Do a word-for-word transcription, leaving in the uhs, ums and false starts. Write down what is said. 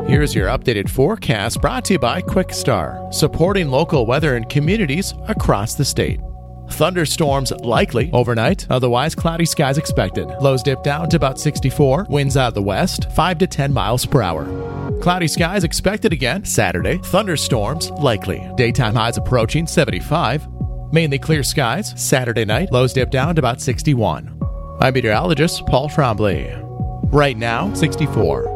Here's your updated forecast brought to you by QuickStar, supporting local weather and communities across the state. Thunderstorms likely overnight, otherwise cloudy skies expected. Lows dip down to about sixty-four, winds out of the west, five to ten miles per hour. Cloudy skies expected again Saturday, thunderstorms likely. Daytime highs approaching seventy-five. Mainly clear skies Saturday night, lows dip down to about sixty-one. I'm meteorologist Paul Trombley. Right now, sixty-four.